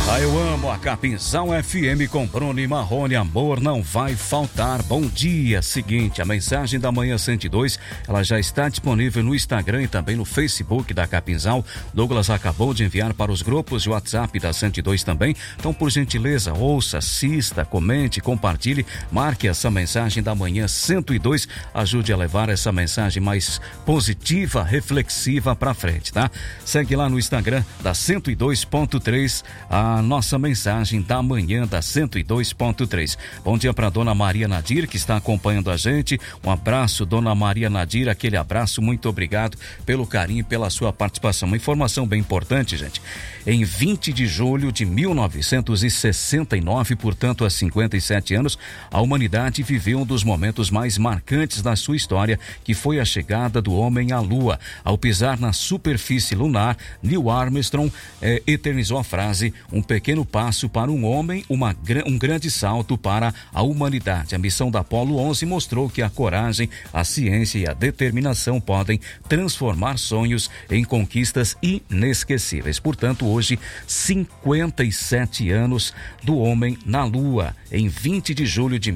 Eu amo a Capinzal FM com Bruno e Marrone. Amor não vai faltar. Bom dia. Seguinte, a mensagem da Manhã 102, ela já está disponível no Instagram e também no Facebook da Capinzal. Douglas acabou de enviar para os grupos de WhatsApp da 102 também. Então, por gentileza, ouça, assista, comente, compartilhe, marque essa mensagem da Manhã 102. Ajude a levar essa mensagem mais positiva, reflexiva para frente, tá? Segue lá no Instagram da 102.3 a nossa mensagem da manhã da 102.3. Bom dia para dona Maria Nadir, que está acompanhando a gente. Um abraço, dona Maria Nadir, aquele abraço, muito obrigado pelo carinho e pela sua participação. Uma informação bem importante, gente. Em 20 de julho de 1969, portanto, há 57 anos, a humanidade viveu um dos momentos mais marcantes da sua história, que foi a chegada do homem à Lua. Ao pisar na superfície lunar, Neil Armstrong eternizou a frase: um pequeno passo para um homem, um grande salto para a humanidade. A missão da Apollo 11 mostrou que a coragem, a ciência e a determinação podem transformar sonhos em conquistas inesquecíveis. Portanto, hoje, 57 anos do homem na Lua. Em 20 de julho de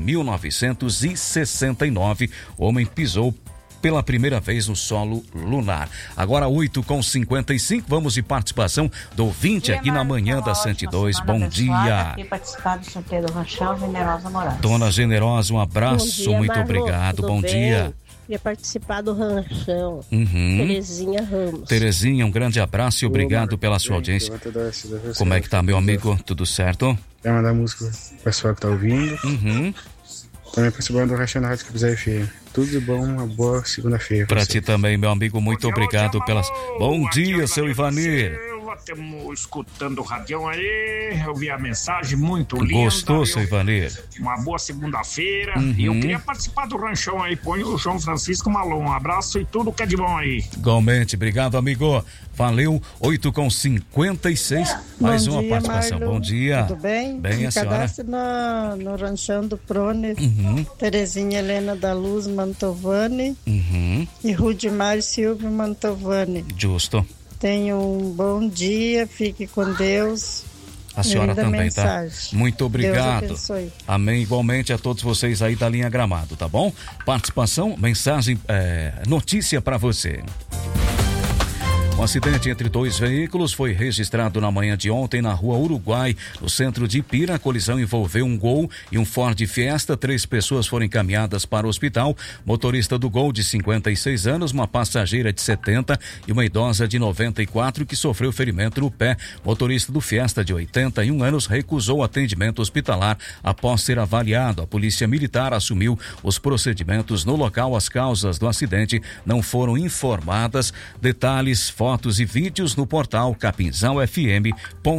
1969, o homem pisou pela primeira vez no solo lunar. Agora 8h55, vamos de participação do ouvinte aqui na manhã da 102. Bom dia. Aqui participar do sorteio do Ranchão, Generosa Moraes. Dona Generosa, um abraço, dia, muito Marro, obrigado. Bom bem? dia. Queria participar do Ranchão. Terezinha Ramos. Terezinha, um grande abraço e obrigado pela sua audiência. Como é que tá, meu amigo? Tudo certo? Quer mandar música pro pessoal que tá ouvindo. Também participando do Ranchão na Rádio Capinzal FM. Tudo de bom, uma boa segunda-feira. Pra ti também, meu amigo, muito obrigado pelas... Bom dia, seu Ivanir. Estamos escutando o radião aí, eu vi a mensagem muito linda. Gostou, seu Ivanir? Uma boa segunda-feira. E eu queria participar do Ranchão aí, põe o João Francisco Malon. Um abraço e tudo que é de bom aí. Igualmente, obrigado, amigo. Valeu, 8h56, mais uma participação. Marlon. Bom dia. Tudo bem? Bem, a senhora? No Ranchão do Prones, Terezinha Helena da Luz Mantovani e Rudimar Silvio Mantovani. Justo. Tenha um bom dia, fique com Deus. A senhora também, mensagem. tá? Muito obrigado. Deus abençoe. Amém, igualmente a todos vocês aí da linha Gramado, tá bom? Participação, mensagem, notícia pra você. Um acidente entre dois veículos foi registrado na manhã de ontem na rua Uruguai, no centro de Ipira. A colisão envolveu um Gol e um Ford Fiesta. 3 pessoas foram encaminhadas para o hospital. Motorista do Gol, de 56 anos, uma passageira de 70 e uma idosa de 94 que sofreu ferimento no pé. Motorista do Fiesta, de 81 anos, recusou atendimento hospitalar após ser avaliado. A polícia militar assumiu os procedimentos no local. As causas do acidente não foram informadas. Detalhes, fotos e vídeos no portal capinzalfm.com.br.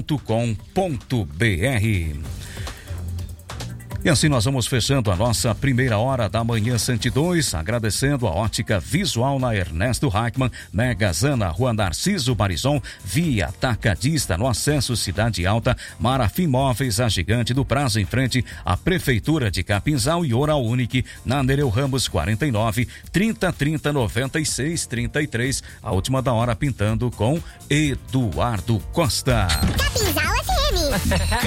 E assim nós vamos fechando a nossa primeira hora da manhã 102, agradecendo a Ótica Visual na Ernesto Hackman, Megazana, Rua Narciso Barizon, Via Atacadista, no acesso Cidade Alta, Marafim Móveis, a Gigante do Prazo, em frente à Prefeitura de Capinzal, e Oral Unique, na Nereu Ramos 49, 3030 96 33, a última da hora pintando com Eduardo Costa. Capinzal FM.